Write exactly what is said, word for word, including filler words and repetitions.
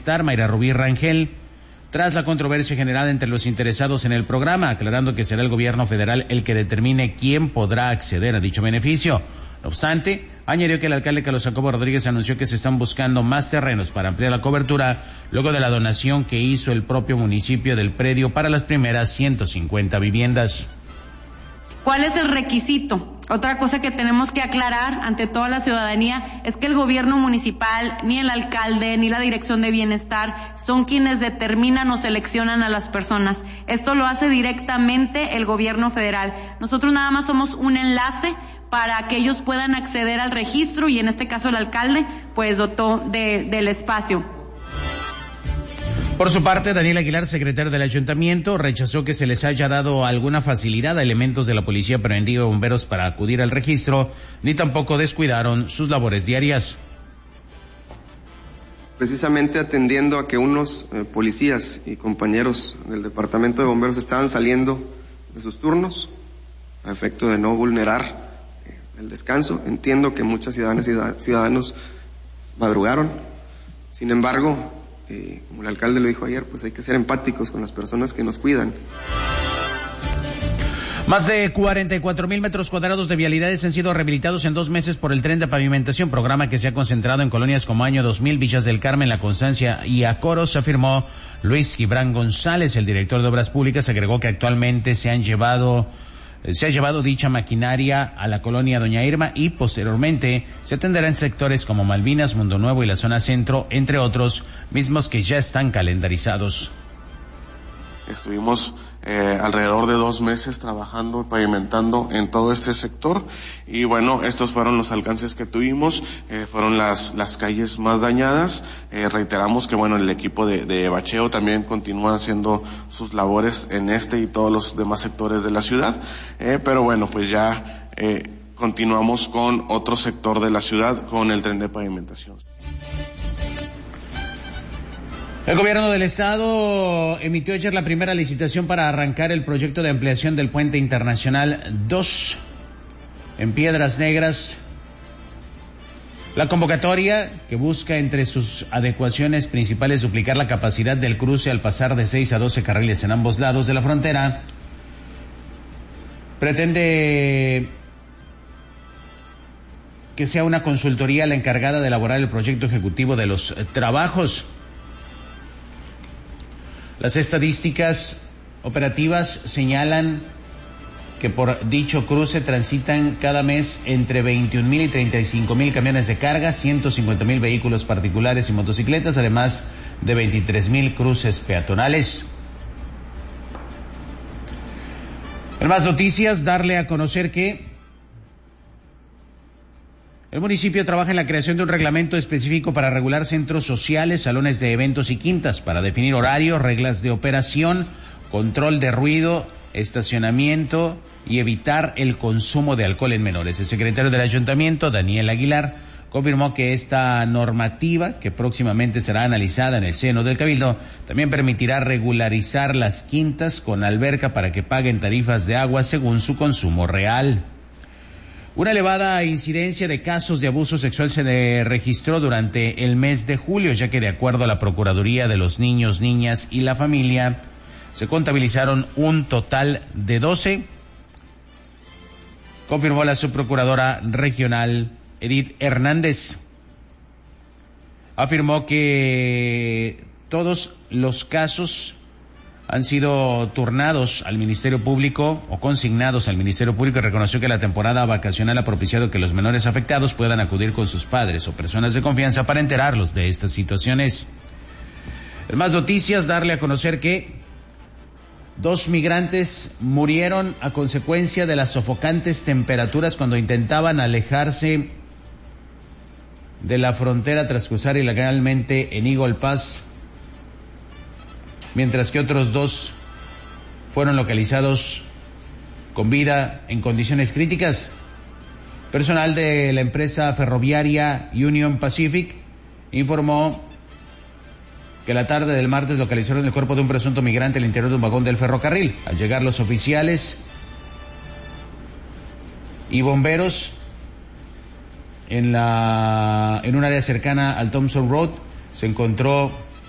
Bienestar, Mayra Rubí Rangel, tras la controversia generada entre los interesados en el programa, aclarando que será el gobierno federal el que determine quién podrá acceder a dicho beneficio. No obstante, añadió que el alcalde Carlos Jacobo Rodríguez anunció que se están buscando más terrenos para ampliar la cobertura, luego de la donación que hizo el propio municipio del predio para las primeras ciento cincuenta viviendas. ¿Cuál es el requisito? Otra cosa que tenemos que aclarar ante toda la ciudadanía es que el gobierno municipal, ni el alcalde, ni la dirección de bienestar son quienes determinan o seleccionan a las personas. Esto lo hace directamente el gobierno federal. Nosotros nada más somos un enlace para que ellos puedan acceder al registro y en este caso el alcalde pues dotó de, del espacio. Por su parte, Daniel Aguilar, secretario del ayuntamiento, rechazó que se les haya dado alguna facilidad a elementos de la Policía Preventiva y Bomberos para acudir al registro, ni tampoco descuidaron sus labores diarias. Precisamente atendiendo a que unos eh, policías y compañeros del Departamento de Bomberos estaban saliendo de sus turnos, a efecto de no vulnerar eh, el descanso. Entiendo que muchas ciudadanas y ciudadanos madrugaron. Sin embargo, Eh, como el alcalde lo dijo ayer, pues hay que ser empáticos con las personas que nos cuidan. Más de cuarenta y cuatro mil metros cuadrados de vialidades han sido rehabilitados en dos meses por el Tren de Pavimentación, programa que se ha concentrado en colonias como Año dos mil, Villas del Carmen, La Constancia y Acoros, afirmó Luis Gibran González, el director de Obras Públicas. Agregó que actualmente se han llevado Se ha llevado dicha maquinaria a la colonia Doña Irma y posteriormente se atenderá en sectores como Malvinas, Mundo Nuevo y la zona centro, entre otros, mismos que ya están calendarizados. Estuvimos eh, alrededor de dos meses trabajando, pavimentando en todo este sector y bueno, estos fueron los alcances que tuvimos, eh, fueron las las calles más dañadas. Eh, reiteramos que bueno, el equipo de, de bacheo también continúa haciendo sus labores en este y todos los demás sectores de la ciudad, eh, pero bueno, pues ya eh, continuamos con otro sector de la ciudad con el tren de pavimentación. El gobierno del estado emitió ayer la primera licitación para arrancar el proyecto de ampliación del Puente Internacional dos en Piedras Negras. La convocatoria, que busca entre sus adecuaciones principales duplicar la capacidad del cruce al pasar de seis a doce carriles en ambos lados de la frontera, pretende que sea una consultoría la encargada de elaborar el proyecto ejecutivo de los trabajos. Las estadísticas operativas señalan que por dicho cruce transitan cada mes entre veintiún mil y treinta y cinco mil camiones de carga, ciento cincuenta mil vehículos particulares y motocicletas, además de veintitrés mil cruces peatonales. En más noticias, darle a conocer que el municipio trabaja en la creación de un reglamento específico para regular centros sociales, salones de eventos y quintas, para definir horarios, reglas de operación, control de ruido, estacionamiento y evitar el consumo de alcohol en menores. El secretario del ayuntamiento, Daniel Aguilar, confirmó que esta normativa, que próximamente será analizada en el seno del Cabildo, también permitirá regularizar las quintas con alberca para que paguen tarifas de agua según su consumo real. Una elevada incidencia de casos de abuso sexual se registró durante el mes de julio, ya que de acuerdo a la Procuraduría de los Niños, Niñas y la Familia, se contabilizaron un total de doce, confirmó la subprocuradora regional Edith Hernández. Afirmó que todos los casos han sido turnados al Ministerio Público o consignados al Ministerio Público y reconoció que la temporada vacacional ha propiciado que los menores afectados puedan acudir con sus padres o personas de confianza para enterarlos de estas situaciones. En más noticias, darle a conocer que dos migrantes murieron a consecuencia de las sofocantes temperaturas cuando intentaban alejarse de la frontera tras cruzar ilegalmente en Eagle Pass, mientras que otros dos fueron localizados con vida en condiciones críticas. Personal de la empresa ferroviaria Union Pacific informó que la tarde del martes localizaron el cuerpo de un presunto migrante al interior de un vagón del ferrocarril. Al llegar los oficiales y bomberos en la en un área cercana al Thompson Road, se encontró